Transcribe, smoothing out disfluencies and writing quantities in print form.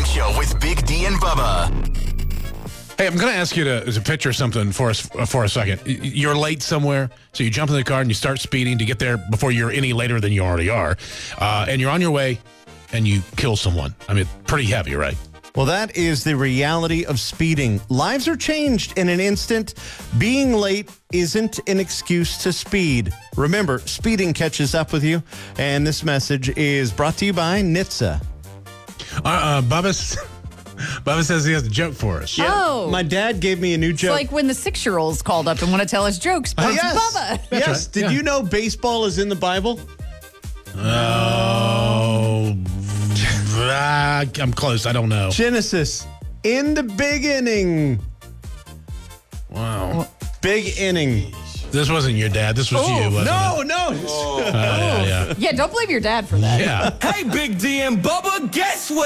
Morning Show with Big D and Bubba. Hey, I'm going to ask you to picture something for us for a second. You're late somewhere, so you jump in the car and you start speeding to get there before you're any later than you already are. And you're on your way and you kill someone. I mean, pretty heavy, right? Well, that is the reality of speeding. Lives are changed in an instant. Being late isn't an excuse to speed. Remember, speeding catches up with you. And this message is brought to you by NHTSA. Bubba says he has a joke for us. Yeah, Oh. my dad gave me a new It's joke. like when the 6-year-olds called up and want to tell us jokes, but it's yes. Bubba. Yes. right. Did you know baseball is in the Bible? Oh, I'm close. I don't know. Genesis. In the big inning. Wow. Big inning. This wasn't your dad. This was you, wasn't No, it? no. Yeah. Yeah, don't blame your dad for that. Yeah. Hey, Big D and Bubba, guess what?